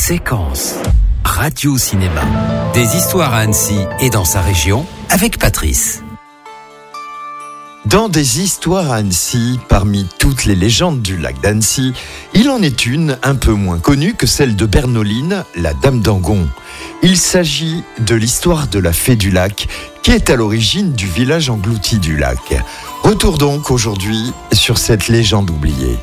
Séquence Radio-Cinéma. Des histoires à Annecy et dans sa région avec Patrice. Dans des histoires à Annecy, parmi toutes les légendes du lac d'Annecy, il en est une un peu moins connue que celle de Bernoline, la Dame d'Angon. Il s'agit de l'histoire de la fée du lac, qui est à l'origine du village englouti du lac. Retour donc aujourd'hui sur cette légende oubliée.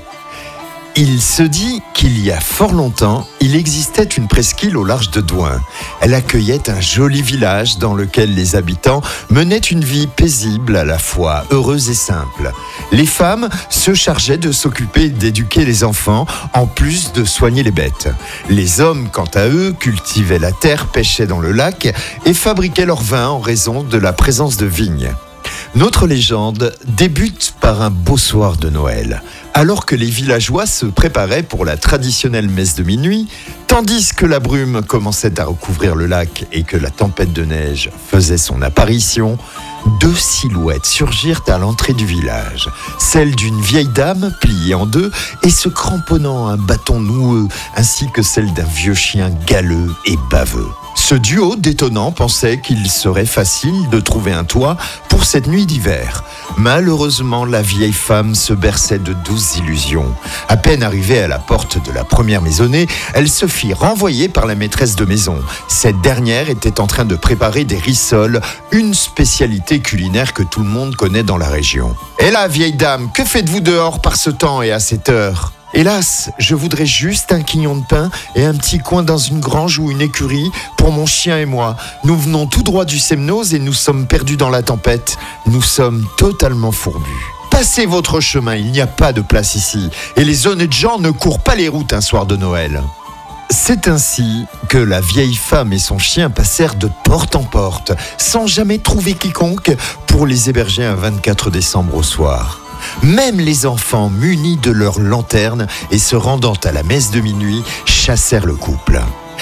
Il se dit qu'il y a fort longtemps, il existait une presqu'île au large de Douin. Elle accueillait un joli village dans lequel les habitants menaient une vie paisible, à la fois heureuse et simple. Les femmes se chargeaient de s'occuper d'éduquer les enfants, en plus de soigner les bêtes. Les hommes, quant à eux, cultivaient la terre, pêchaient dans le lac et fabriquaient leur vin en raison de la présence de vignes. Notre légende débute par un beau soir de Noël, alors que les villageois se préparaient pour la traditionnelle messe de minuit, tandis que la brume commençait à recouvrir le lac et que la tempête de neige faisait son apparition. Deux silhouettes surgirent à l'entrée du village, celle d'une vieille dame pliée en deux et se cramponnant à un bâton noueux, ainsi que celle d'un vieux chien galeux et baveux. Ce duo détonnant pensait qu'il serait facile de trouver un toit pour cette nuit d'hiver. Malheureusement, la vieille femme se berçait de douces illusions. À peine arrivée à la porte de la première maisonnée, elle se fit renvoyer par la maîtresse de maison. Cette dernière était en train de préparer des rissoles, une spécialité culinaire que tout le monde connaît dans la région. « Et là, vieille dame, que faites-vous dehors par ce temps et à cette heure ?» « Hélas, je voudrais juste un quignon de pain et un petit coin dans une grange ou une écurie pour mon chien et moi. Nous venons tout droit du Semnoz et nous sommes perdus dans la tempête. Nous sommes totalement fourbus. Passez votre chemin, il n'y a pas de place ici. Et les honnêtes gens ne courent pas les routes un soir de Noël. » C'est ainsi que la vieille femme et son chien passèrent de porte en porte, sans jamais trouver quiconque pour les héberger un 24 décembre au soir. Même les enfants, munis de leurs lanternes et se rendant à la messe de minuit, chassèrent le couple.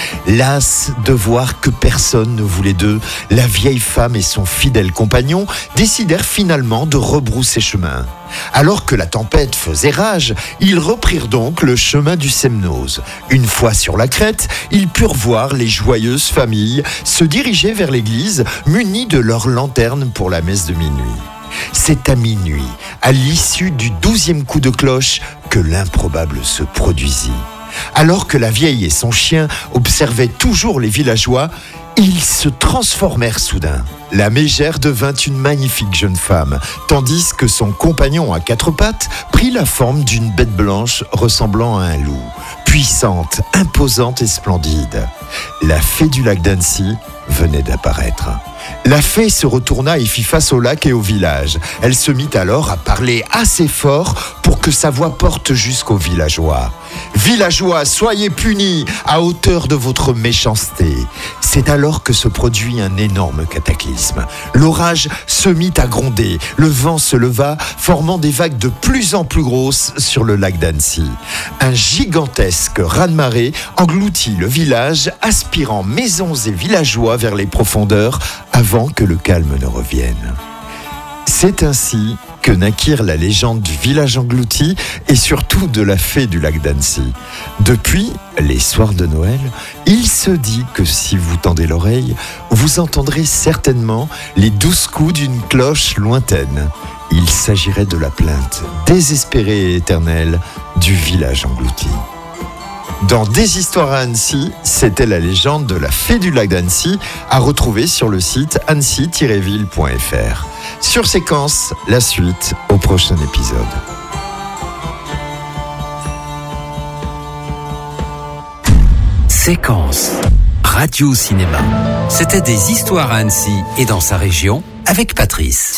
Las de voir que personne ne voulait d'eux, la vieille femme et son fidèle compagnon décidèrent finalement de rebrousser chemin. Alors que la tempête faisait rage, ils reprirent donc le chemin du Semnoz. Une fois sur la crête, ils purent voir les joyeuses familles se diriger vers l'église, munies de leurs lanternes pour la messe de minuit. C'est à minuit, à l'issue du 12e coup de cloche, que l'improbable se produisit. Alors que la vieille et son chien observaient toujours les villageois, ils se transformèrent soudain. La mégère devint une magnifique jeune femme, tandis que son compagnon à quatre pattes prit la forme d'une bête blanche ressemblant à un loup, puissante, imposante et splendide. La fée du lac d'Annecy venait d'apparaître. La fée se retourna et fit face au lac et au village. Elle se mit alors à parler assez fort pour que sa voix porte jusqu'aux villageois. « Villageois, soyez punis à hauteur de votre méchanceté !» C'est alors que se produit un énorme cataclysme. L'orage se mit à gronder, le vent se leva, formant des vagues de plus en plus grosses sur le lac d'Annecy. Un gigantesque raz-de-marée engloutit le village, aspirant maisons et villageois vers les profondeurs avant que le calme ne revienne. C'est ainsi que naquirent la légende du village englouti et surtout de la fée du lac d'Annecy. Depuis, les soirs de Noël, il se dit que si vous tendez l'oreille, vous entendrez certainement les 12 coups d'une cloche lointaine. Il s'agirait de la plainte désespérée et éternelle du village englouti. Dans Des histoires à Annecy, c'était la légende de la fée du lac d'Annecy, à retrouver sur le site annecy-ville.fr. Sur Séquence, la suite au prochain épisode. Séquence Radio-Cinéma. C'était des histoires à Annecy et dans sa région avec Patrice.